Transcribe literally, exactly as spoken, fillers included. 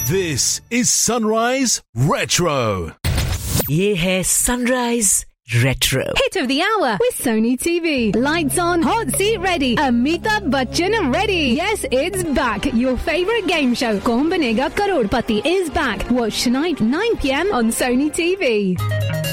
This is Sunrise Retro. ये है Sunrise Retro. Hit of the hour with Sony T V. Lights on, hot seat ready. Amitabh Bachchan ready. Yes, it's back. Your favorite game show, Kaun Banega Crorepati, is back. Watch tonight, nine p.m. on Sony T V.